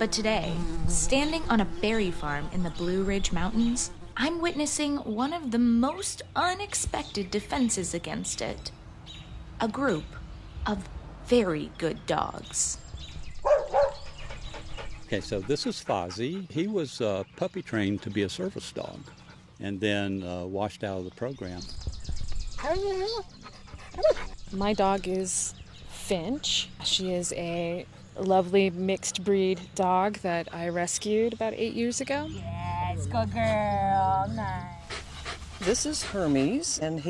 But today, standing on a berry farm in the Blue Ridge Mountains, I'm witnessing one of the most unexpected defenses against it. A group of very good dogs. Okay, so this is Fozzie. He was puppy trained to be a service dog and then washed out of the program. My dog is Finch. She is a lovely mixed breed dog that I rescued about 8 years ago. Yes, good girl. Nice. This is Hermes, and